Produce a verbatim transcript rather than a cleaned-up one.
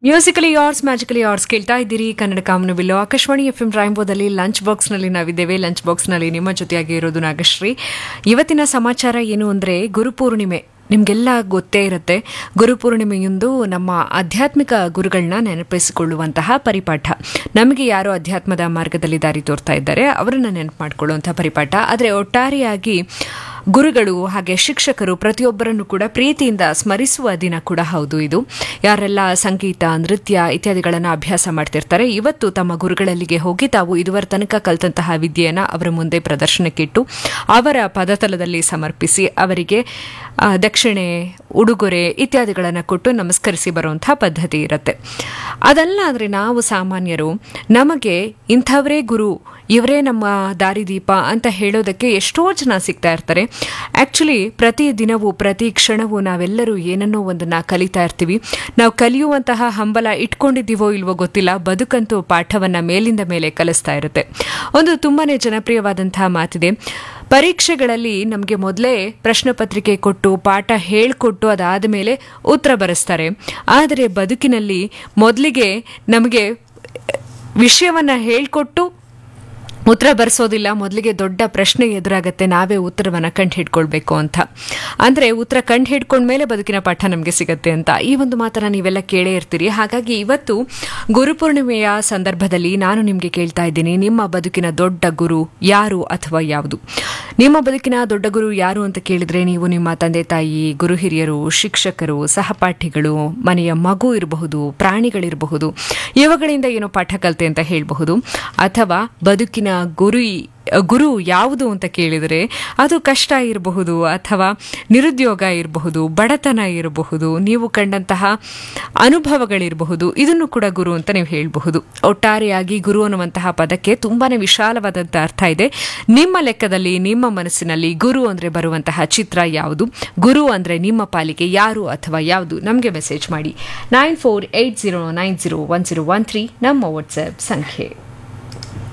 Musically ಯಾರ್ಸ್ magically ಯಾರ್ಸ್ ಕೇಳ್ತಾ ಇದ್ದೀರಿ ಕನ್ನಡ ಕಾಮನಬಿಲ್ಲು Akashvani F M ರೈನ್ಬೋದಲ್ಲಿ lunch ಬಾಕ್ಸ್ನಲ್ಲಿ ನಾವಿದ್ದೇವೆ. ಲಂಚ್ ಬಾಕ್ಸ್ನಲ್ಲಿ ನಿಮ್ಮ ಜೊತೆಯಾಗಿ ಇರೋದು ನಾಗಶ್ರೀ. ಇವತ್ತಿನ ಸಮಾಚಾರ ಏನು ಅಂದರೆ ಗುರುಪೂರ್ಣಿಮೆ. ನಿಮಗೆಲ್ಲ ಗೊತ್ತೇ ಇರುತ್ತೆ, ಗುರುಪೂರ್ಣಿಮೆಯೊಂದು ನಮ್ಮ ಆಧ್ಯಾತ್ಮಿಕ ಗುರುಗಳನ್ನ ನೆನಪಿಸಿಕೊಳ್ಳುವಂತಹ ಪರಿಪಾಠ. ನಮಗೆ ಯಾರೋ ಅಧ್ಯಾತ್ಮದ ಮಾರ್ಗದಲ್ಲಿ ದಾರಿ ತೋರ್ತಾ ಇದ್ದಾರೆ ಅವರನ್ನು ನೆನಪು ಮಾಡಿಕೊಳ್ಳುವಂತಹ ಪರಿಪಾಠ. ಆದರೆ ಒಟ್ಟಾರೆಯಾಗಿ ಗುರುಗಳು ಹಾಗೆ ಶಿಕ್ಷಕರು ಪ್ರತಿಯೊಬ್ಬರನ್ನು ಕೂಡ ಪ್ರೀತಿಯಿಂದ ಸ್ಮರಿಸುವ ದಿನ ಕೂಡ ಹೌದು ಇದು. ಯಾರೆಲ್ಲ ಸಂಗೀತ, ನೃತ್ಯ ಇತ್ಯಾದಿಗಳನ್ನು ಅಭ್ಯಾಸ ಮಾಡ್ತಿರ್ತಾರೆ, ಇವತ್ತು ತಮ್ಮ ಗುರುಗಳಲ್ಲಿಗೆ ಹೋಗಿ ತಾವು ಇದುವರೆ ತನಕ ಕಲಿತಂತಹ ವಿದ್ಯೆಯನ್ನು ಅವರ ಮುಂದೆ ಪ್ರದರ್ಶನಕ್ಕಿಟ್ಟು ಅವರ ಪದತಲದಲ್ಲಿ ಸಮರ್ಪಿಸಿ ಅವರಿಗೆ ದಕ್ಷಿಣೆ, ಉಡುಗೊರೆ ಇತ್ಯಾದಿಗಳನ್ನು ಕೊಟ್ಟು ನಮಸ್ಕರಿಸಿ ಬರುವಂತಹ ಪದ್ಧತಿ ಇರುತ್ತೆ. ಅದಲ್ಲ ಆದರೆ ನಾವು ಸಾಮಾನ್ಯರು ನಮಗೆ ಇಂಥವರೇ ಗುರು, ಇವರೇ ನಮ್ಮ ದಾರಿದೀಪ ಅಂತ ಹೇಳೋದಕ್ಕೆ ಎಷ್ಟೋ ಜನ ಸಿಗ್ತಾ ಇರ್ತಾರೆ. ಆ್ಯಕ್ಚುಲಿ ಪ್ರತಿ ದಿನವೂ ಪ್ರತಿ ಕ್ಷಣವೂ ನಾವೆಲ್ಲರೂ ಏನನ್ನೋ ಒಂದನ್ನು ಕಲಿತಾ ಇರ್ತೀವಿ. ನಾವು ಕಲಿಯುವಂತಹ ಹಂಬಲ ಇಟ್ಕೊಂಡಿದ್ದೀವೋ ಇಲ್ವೋ ಗೊತ್ತಿಲ್ಲ, ಬದುಕಂತೂ ಪಾಠವನ್ನು ಮೇಲಿಂದ ಮೇಲೆ ಕಲಿಸ್ತಾ ಇರುತ್ತೆ. ಒಂದು ತುಂಬಾ ಜನಪ್ರಿಯವಾದಂತಹ ಮಾತಿದೆ, ಪರೀಕ್ಷೆಗಳಲ್ಲಿ ನಮಗೆ ಮೊದಲೇ ಪ್ರಶ್ನೆ ಪತ್ರಿಕೆ ಕೊಟ್ಟು ಪಾಠ ಹೇಳಿಕೊಟ್ಟು ಅದಾದ ಮೇಲೆ ಉತ್ತರ ಬರೆಸ್ತಾರೆ. ಆದರೆ ಬದುಕಿನಲ್ಲಿ ಮೊದಲಿಗೆ ನಮಗೆ ವಿಷಯವನ್ನು ಹೇಳಿಕೊಟ್ಟು ಉತ್ತರ ಬರೆಸೋದಿಲ್ಲ, ಮೊದಲಿಗೆ ದೊಡ್ಡ ಪ್ರಶ್ನೆ ಎದುರಾಗತ್ತೆ, ನಾವೇ ಉತ್ತರವನ್ನು ಕಂಡು ಹಿಡ್ಕೊಳ್ಬೇಕು ಅಂತ. ಅಂದರೆ ಉತ್ತರ ಕಂಡು ಹಿಡ್ಕೊಂಡ್ಮೇಲೆ ಬದುಕಿನ ಪಾಠ ನಮಗೆ ಸಿಗತ್ತೆ ಅಂತ ಈ ಒಂದು ಮಾತನ್ನು ನೀವೆಲ್ಲ ಕೇಳೇ ಇರ್ತೀರಿ. ಹಾಗಾಗಿ ಇವತ್ತು ಗುರುಪೂರ್ಣಿಮೆಯ ಸಂದರ್ಭದಲ್ಲಿ ನಾನು ನಿಮಗೆ ಕೇಳ್ತಾ ಇದ್ದೀನಿ, ನಿಮ್ಮ ಬದುಕಿನ ದೊಡ್ಡ ಗುರು ಯಾರು ಅಥವಾ ಯಾವುದು? ನಿಮ್ಮ ಬದುಕಿನ ದೊಡ್ಡ ಗುರು ಯಾರು ಅಂತ ಕೇಳಿದ್ರೆ ನೀವು ನಿಮ್ಮ ತಂದೆ ತಾಯಿ, ಗುರು ಹಿರಿಯರು, ಶಿಕ್ಷಕರು, ಸಹಪಾಠಿಗಳು, ಮನೆಯ ಮಗು ಇರಬಹುದು, ಪ್ರಾಣಿಗಳಿರಬಹುದು, ಇವುಗಳಿಂದ ಏನೋ ಪಾಠ ಕಲಿತೆ ಅಂತ ಹೇಳಬಹುದು. ಅಥವಾ ಬದುಕಿನ ಗುರು ಗುರು ಯಾವುದು ಅಂತ ಕೇಳಿದರೆ ಅದು ಕಷ್ಟ ಇರಬಹುದು, ಅಥವಾ ನಿರುದ್ಯೋಗ ಇರಬಹುದು, ಬಡತನ ಇರಬಹುದು, ನೀವು ಕಂಡಂತಹ ಅನುಭವಗಳಿರಬಹುದು. ಇದನ್ನು ಕೂಡ ಗುರು ಅಂತ ನೀವು ಹೇಳಬಹುದು. ಒಟ್ಟಾರೆಯಾಗಿ ಗುರು ಅನ್ನುವಂತಹ ಪದಕ್ಕೆ ತುಂಬಾನೇ ವಿಶಾಲವಾದಂಥ ಅರ್ಥ ಇದೆ. ನಿಮ್ಮ ಲೆಕ್ಕದಲ್ಲಿ, ನಿಮ್ಮ ಮನಸ್ಸಿನಲ್ಲಿ ಗುರು ಅಂದರೆ ಬರುವಂತಹ ಚಿತ್ರ ಯಾವುದು? ಗುರು ಅಂದರೆ ನಿಮ್ಮ ಪಾಲಿಗೆ ಯಾರು ಅಥವಾ ಯಾವುದು? ನಮಗೆ ಮೆಸೇಜ್ ಮಾಡಿ. Nine four eight zero nine zero one zero one three ನಮ್ಮ ವಾಟ್ಸ್ಆ್ಯಪ್ ಸಂಖ್ಯೆ.